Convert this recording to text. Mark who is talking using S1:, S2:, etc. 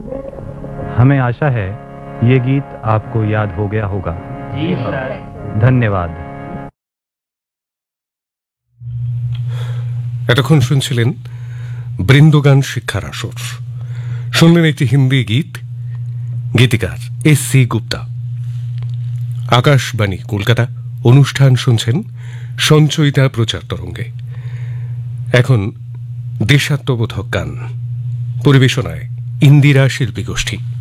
S1: हमें आशा है ये गीत आपको याद हो गया होगा।
S2: जी सर।
S1: धन्यवाद।
S3: এতক্ষণ শুনছিলেন বৃন্দগান শিক্ষার আসর। শুনলেন একটি হিন্দি গীত, গীতিকার এস.সি. গুপ্তা। আকাশবাণী কলকাতা, অনুষ্ঠান শুনছেন সঞ্চয়িতা প্রচার তরঙ্গে। এখন দেশাত্মবোধক গান, পরিবেশনায় ইন্দিরা শিল্পী গোষ্ঠী।